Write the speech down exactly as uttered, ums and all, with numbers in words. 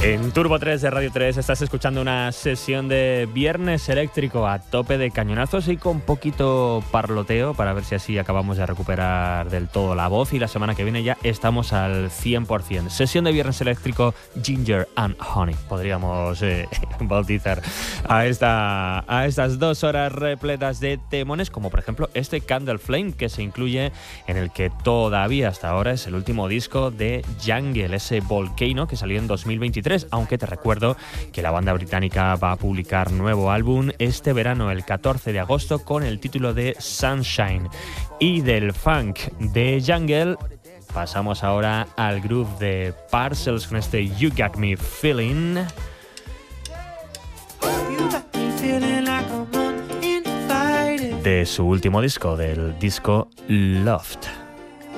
En Turbo tres de Radio tres estás escuchando una sesión de Viernes Eléctrico a tope de cañonazos y con poquito parloteo para ver si así acabamos de recuperar del todo la voz, y la semana que viene ya estamos al cien por ciento. Sesión de Viernes Eléctrico Ginger and Honey, podríamos eh, bautizar a, esta, a estas dos horas repletas de temones, como por ejemplo este Candle Flame, que se incluye en el que todavía hasta ahora es el último disco de Jungle, ese Volcano que salió en dos mil veintitrés. Aunque te recuerdo que la banda británica va a publicar nuevo álbum este verano, el catorce de agosto, con el título de Sunshine. Y del funk de Jungle pasamos ahora al groove de Parcels con este You Got Me Feeling. De su último disco, del disco Loft.